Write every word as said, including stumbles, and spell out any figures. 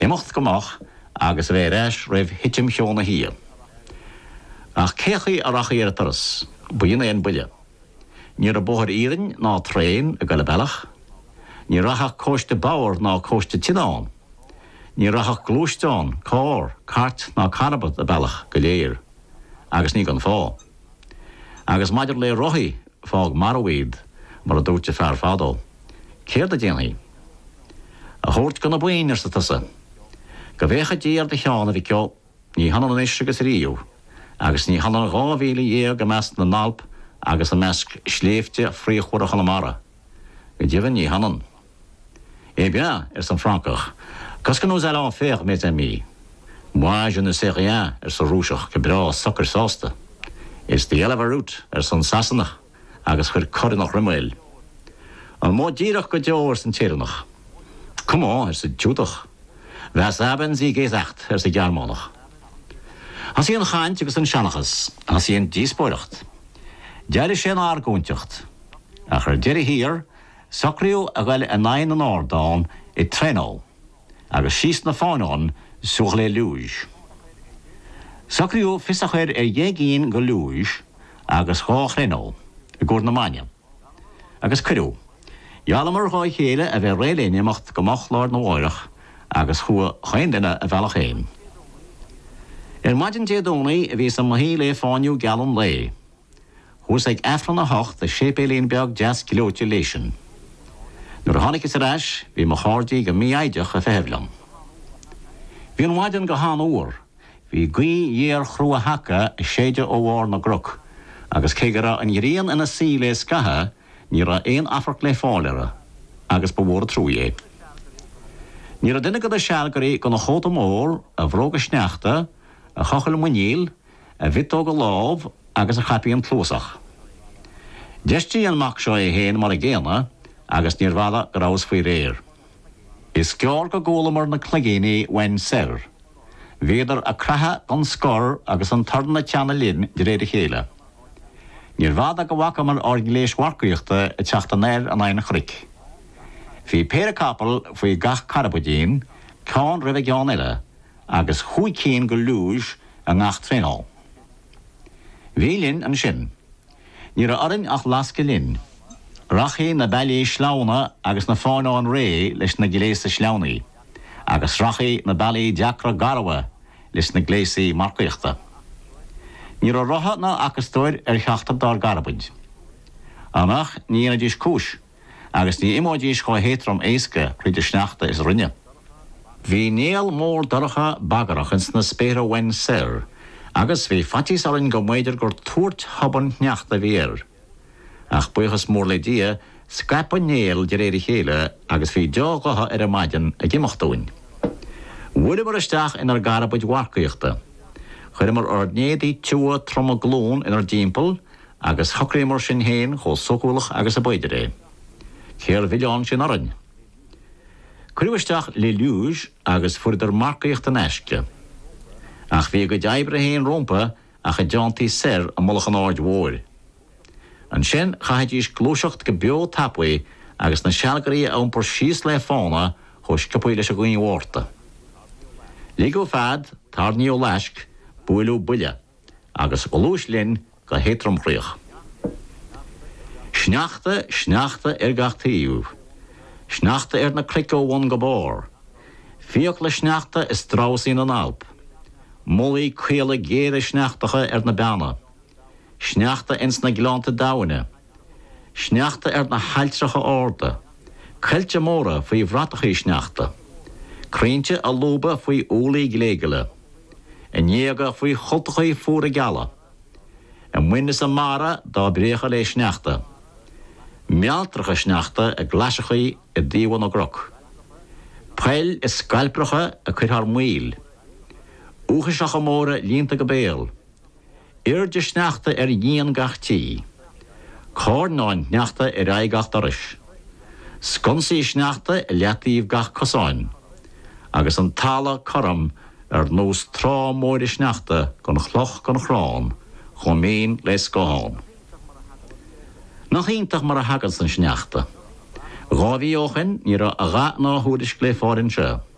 Gimocht gomach agus bhéis raibh hitim cheona hí. Ach cechaí arach éartaras, buíonna éon buile. Ní a bóthir írin ná tréin a go le bellach, ní rathach cóiste báir ná cóiste tinán, ní rathach glúisteán, cór, cart ná carabad a bellach go léir, agus ní gan fá. Agus maidir le rothaí fág marhuiad mar a dúirte fear fádó. Céir a déanaí. A thuirt gan na buíonar sa tusa. Go bhécha díar de cheanna bhí ceol, ní hanan an isise agus ríú, agus ní hanan an gáhíle dhé go meas na nalp agus a measc sléifte fríochhuiir a chalamara. Go dtíobhann ní hanan. É bien, ar san Francach, cos gan ús eile an féach mes amis. Moi, je ne sais rien ar sa rúiseach go bra sucr sásta. Is the eile rút ar san sasanach agus chuir corinach rimail. An mó díreach go deor san tíranach. Come on, ar sa dúdach. Bheas aben sí géis echt ar sa gearmánach. Has í an chaint agus an seanachas, has í an díspóireacht. Deir sé an argónteacht. A chur deir hir, sacríú a gael a nain an árdáin i trénál, agus síos na fáinán suach le lúis. Sacríú fisach chuir ar dhégín go lúis agus chá chrénál, a gúr na maine. Agus cyrú, Jaala mar gáid chéile a bheith réiléineamacht go mach láir na bháireach agus chua chaindine a bhealach éim. Er maidin déadónaí a bhí sa mahí le fáinniú galan lé. Hús ag efran a hocht a sépélíon beag deas kilóte léisian. Nuair a tháinig is a reis, bhí mo cháirdaí go míaideach a feheblam. Bhí an maidin go hána uair, bhí gaí dhéar chrua haca a séide ó bhár na gruc, agus cégara an iríon ina sí le scathe ní ra éon afrach le fáilire, agus ba bhór a trúi é. Ní ra duine go a sealgarí go na chóta mór a bhróga sneachta, a chachal muníl, a bhitó go láb agus a chapi an tlósach. Deistí an mac seo é héin mar a géana agus níor bhada go rás faoi réir. Is ceor go gólamar na clagéine wen ser. Véidir a crathe an scor agus an tarna teanna linn de réidir chéile. Níor bhada go bhacha mar orgiléis warcaíochta a teachta néir an aina chric. Bhí péra capal faoi gach carabudín, cáin ribh geán eile, agus chuig cín go lúis a ngach trénál. Bhí linn an sin. Níor a orann ach lasca linn. Rachaí na bailí slána agus na fáinán ré leis na gléisa slánaí, agus rachaí na bailí deacra garwa leis na gléisaí marcaíochta. Níor a rotha na acastóir ar cheachta dar garabud. Amach ní ana dís cúis, agus ní imóidís chá hétram éasca chuidir sneachta is rinne. Bhí néal mór daracha bagarachans na spéra wen ser, agus bhí fatís arin go maidir gur túirt haban neachta bhéir. Ach buchas mór le dia, scapa néal de réidir chéile agus bhí deágatha ar a maidin a gimachtóin. Bhuidir mar isteach inar garabud warcaíochta. Chuir mar ordnéadaí túa troma glón inar dímpel agus chocraí mar sin héin chó socúlach agus a baidir é. Céir bhileán sin arann. Cruisteach le lúis agus fuidir marcaíocht an eisce. Ach bhí go daibre héin rompa a cha deantaí ser a mulach an áid mhór. An sin chaidís glúiseacht go beo tapwaí agus na sealgarí an por síos le fána chus capúi leis a gúin mhórta. Lígó fad, tarníú leisc, búilú buile, agus olúis linn go hétram chríoch. Sneachta, sneachta ar gachtaíú. Sneachta ar na cricó bhain go bór. Fíoch le sneachta is drásín an alp. Mulaí chéile géire sneachtacha ar na beanna. Sneachta ins na gilánta dáine. Sneachta ar na hailtracha orda. Cailte móra faoi bhratachaí sneachta. Crainte a lóba faoi ólaí gléigele. A néaga faoi chultachaí fóra gala. A muinnes a mara dá brécha le sneachta. Mealtracha sneachta a glasachaí a díwan a groch. Peil is scalpracha a chuir haar muil. Úchaseach a móra línta go béal. Irde sneachta ar díon gachtí. Cárnáin neachta ar ai gachtaris. Sconsaí sneachta a leataíomh gach cosáin. Agus an tala coram ar nós trá móri sneachta gon chloch gon chrán, chomén les goháin. Nach íntaach mar a hagan san sneachta. Gáhí óchan ní a gá ná húdis lé fárin se.